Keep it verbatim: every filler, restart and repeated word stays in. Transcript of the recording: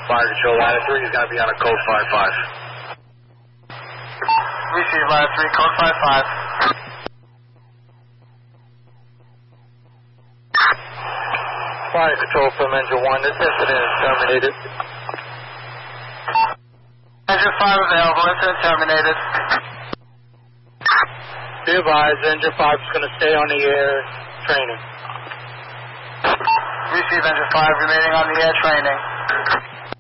Fire Control, ladder three is going to be on a code five five. Receive ladder three, code five five. Fire Control from Engine one, this incident is terminated. Engine five available, incident terminated. Be advised, Engine five is going to stay on the air training. Receive Engine five remaining on the air training.